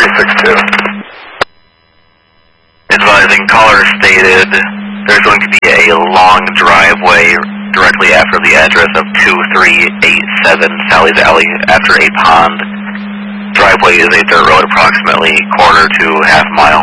362. Advising caller stated there's going to be a long driveway directly after the address of 2387 Sally's Alley after a pond. Driveway is a dirt road approximately quarter to half mile.